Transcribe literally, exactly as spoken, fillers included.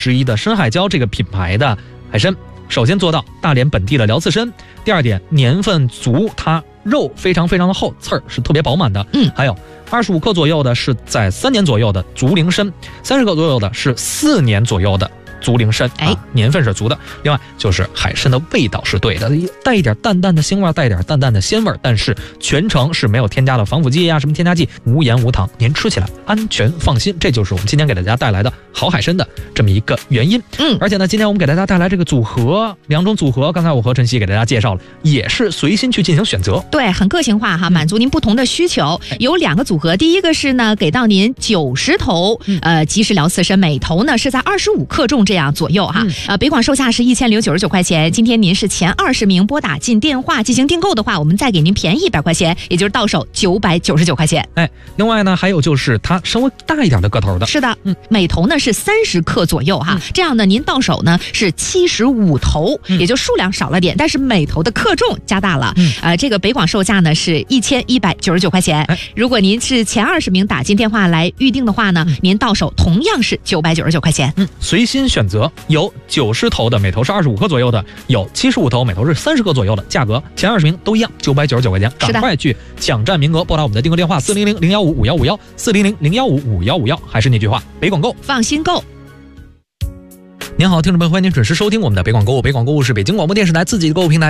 之一的深海礁这个品牌的海参，首先做到大连本地的辽刺参，第二点年份足，它肉非常非常的厚，刺儿是特别饱满的。 嗯， 还有二十五克左右的是在三年左右的竹林参，三十克左右的是四年左右的竹林参， 哎、 啊，年份是足的。另外就是海参的味道是对的，带一点淡淡的腥味，带一点淡淡的鲜味，但是全程是没有添加了防腐剂呀、啊、什么添加剂，无盐无糖，您吃起来安全放心。这就是我们今天给大家带来的好海参的这么一个原因。 嗯， 而且呢，今天我们给大家带来这个组合，两种组合，刚才我和晨曦给大家介绍了，也是随心去进行选择， 对，很个性化哈，满足您不同的需求。嗯、有两个组合，第一个是呢，给到您九十头，嗯、呃，即食辽刺参，每头呢是在二十五克重这样左右哈。嗯、呃，北广售价是一千零九十九块钱，今天您是前二十名拨打进电话进行订购的话，我们再给您便宜一百块钱，也就是到手九百九十九块钱。 哎，另外呢，还有就是它稍微大一点的个头的， 是的，嗯，每头呢是三十克左右哈，嗯、这样呢您到手呢是七十五头，嗯、也就数量少了点，但是每头的克重加大了。嗯、呃，这个北广售价呢是一千一百九十九块钱。哎、如果您是前二十名打进电话来预定的话呢，嗯、您到手同样是九百九十九块钱。 嗯，随心选择，有九十头的，每头是二十五克左右的，有七十五头，每头是三十克左右的，价格前二十名都一样，九百九十九块钱，赶快去抢占名额，拨打我们的订购电话四零零零幺五五幺五幺四零零零幺五五幺五幺，还是那句话，北广购放心购。 您好，听众朋友，欢迎您准时收听我们的北广购物。北广购物是北京广播电视台自己的购物平台。